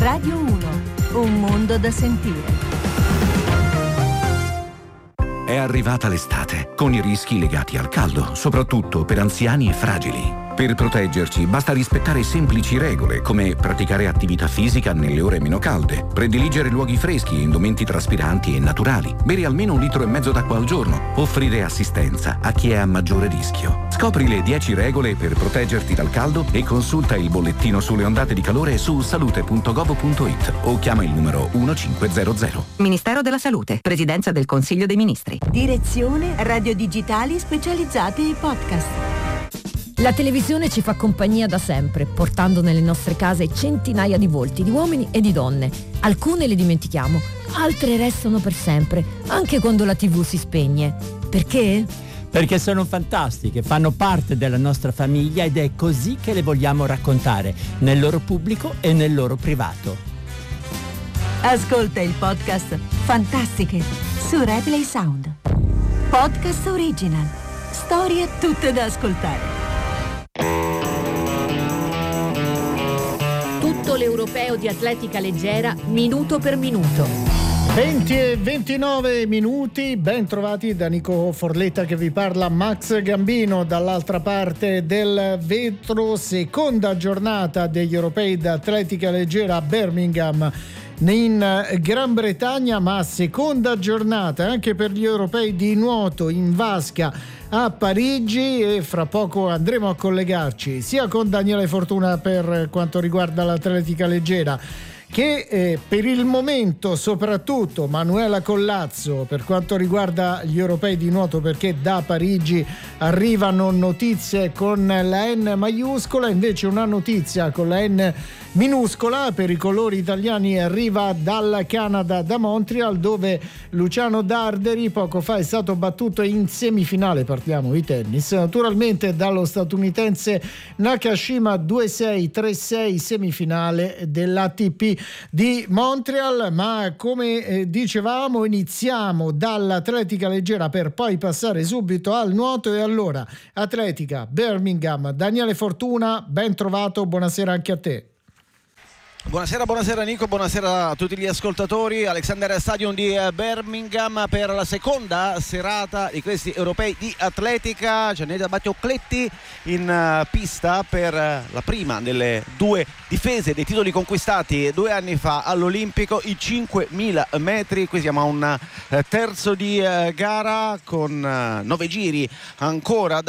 Radio 1, un mondo da sentire. È arrivata l'estate, con i rischi legati al caldo, soprattutto per anziani e fragili. Per proteggerci basta rispettare semplici regole come praticare attività fisica nelle ore meno calde, prediligere luoghi freschi, indumenti traspiranti e naturali, bere almeno 1,5 litri d'acqua al giorno, offrire assistenza a chi è a maggiore rischio. Scopri le 10 regole per proteggerti dal caldo e consulta il bollettino sulle ondate di calore su salute.gov.it o chiama il numero 1500. Ministero della Salute, Presidenza del Consiglio dei Ministri. Direzione Radio Digitali specializzate in podcast. La televisione ci fa compagnia da sempre, portando nelle nostre case centinaia di volti di uomini e di donne. Alcune le dimentichiamo, altre restano per sempre, anche quando la TV si spegne. Perché? Perché sono fantastiche, fanno parte della nostra famiglia ed è così che le vogliamo raccontare, nel loro pubblico e nel loro privato. Ascolta il podcast Fantastiche su Replay Sound. Podcast original. Storie tutte da ascoltare. Tutto l'europeo di atletica leggera, minuto per minuto. 20 e 29 minuti, ben trovati da Nico Forletta che vi parla. Max Gambino dall'altra parte del vetro. Seconda giornata degli europei d'atletica leggera a Birmingham in Gran Bretagna, ma seconda giornata anche per gli europei di nuoto in vasca a Parigi, e fra poco andremo a collegarci sia con Daniele Fortuna per quanto riguarda l'atletica leggera che per il momento soprattutto Manuela Collazzo per quanto riguarda gli europei di nuoto, perché da Parigi arrivano notizie con la N maiuscola, invece una notizia con la N minuscola per i colori italiani arriva dal Canada, da Montreal, dove Luciano Darderi poco fa è stato battuto in semifinale, parliamo di tennis, naturalmente dallo statunitense Nakashima 2-6, 3-6, semifinale dell'ATP di Montreal. Ma come dicevamo, iniziamo dall'atletica leggera per poi passare subito al nuoto. E allora, atletica Birmingham, Daniele Fortuna, ben trovato, buonasera anche a te. Buonasera Nico, buonasera a tutti gli ascoltatori. Alexander Stadium di Birmingham per la seconda serata di questi europei di atletica. Gianetta Battiocletti in pista per la prima delle due difese dei titoli conquistati 2 anni fa all'Olimpico, i 5.000 metri. Qui siamo a un terzo di gara con 9 giri ancora